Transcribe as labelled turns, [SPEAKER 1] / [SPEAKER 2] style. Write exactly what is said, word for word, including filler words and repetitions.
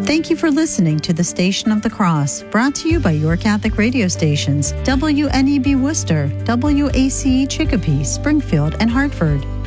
[SPEAKER 1] Thank you for listening to the Station of the Cross, brought to you by your Catholic radio stations, W N E B Worcester, W A C E Chicopee, Springfield, and Hartford.